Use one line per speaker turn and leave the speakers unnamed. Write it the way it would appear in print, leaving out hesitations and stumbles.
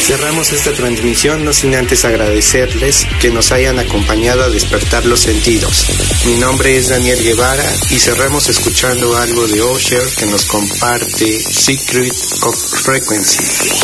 Cerramos esta transmisión no sin antes agradecerles que nos hayan acompañado a despertar los sentidos. Mi nombre es Daniel Guevara y cerramos escuchando algo de Usher que nos comparte Secret of Frequency.